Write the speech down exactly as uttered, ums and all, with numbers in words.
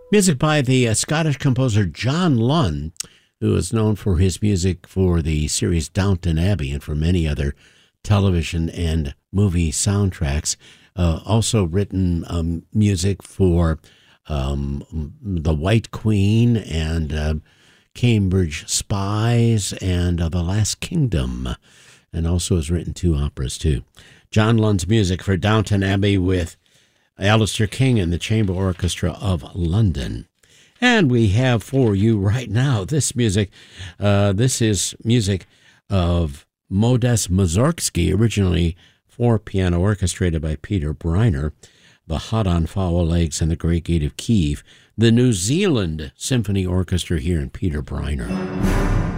Music by the uh, Scottish composer John Lunn, who is known for his music for the series Downton Abbey and for many other television and movie soundtracks. Uh, also written um, music for um, The White Queen and uh, Cambridge Spies and uh, The Last Kingdom, and also has written two operas too. John Lunn's music for Downton Abbey with Alistair King and the Chamber Orchestra of London. And we have for you right now this music. Uh, this is music of Modest Mussorgsky, originally for piano, orchestrated by Peter Briner. The Hot on Foul Legs and the Great Gate of Kiev. The New Zealand Symphony Orchestra here in Peter Briner.